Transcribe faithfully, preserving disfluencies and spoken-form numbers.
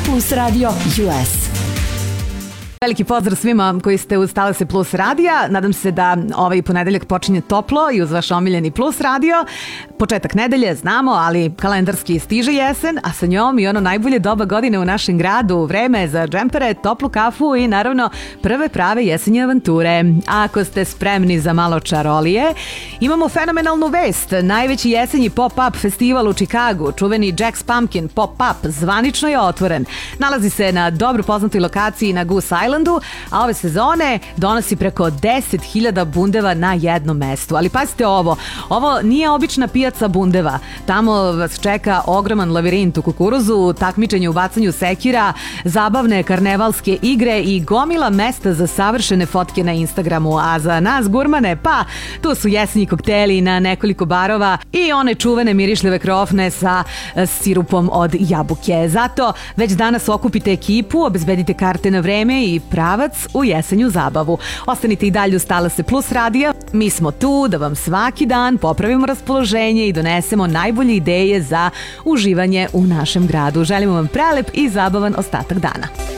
Plus Radio U S. Veliki pozdrav svima koji ste uz Talase Plus radija. Nadam se da ovaj ponedeljak počinje toplo i uz vaš omiljeni Plus radio. Početak nedelje znamo, ali kalendarski stiže jesen, a sa njom i ono najbolje doba godine u našem gradu. Vreme za džempere, toplu kafu i naravno prve prave jesenje avanture. A ako ste spremni za malo čarolije, imamo fenomenalnu vest. Najveći jesenji pop-up festival u Čikagu, čuveni Jack's Pumpkin pop-up, zvanično je otvoren. Nalazi se na dobro poznatoj lokaciji na Goose Islandu, a ove sezone donosi preko deset hiljada bundeva na jednom mestu. Ali pazite ovo, ovo nije obična pijaca bundeva. Tamo vas čeka ogroman lavirint u kukuruzu, takmičenje u bacanju sekira, zabavne karnevalske igre i gomila mesta za savršene fotke na Instagramu. A za nas gurmane, pa tu su jesenji kokteli na nekoliko barova i one čuvene mirišljive krofne sa sirupom od jabuke. Zato već danas okupite ekipu, obezbedite karte na vreme i pravac u jesenju zabavu. Ostanite i dalje uz Talase Plus radija. Mi smo tu da vam svaki dan popravimo raspoloženje i donesemo najbolje ideje za uživanje u našem gradu. Želimo vam prelep i zabavan ostatak dana.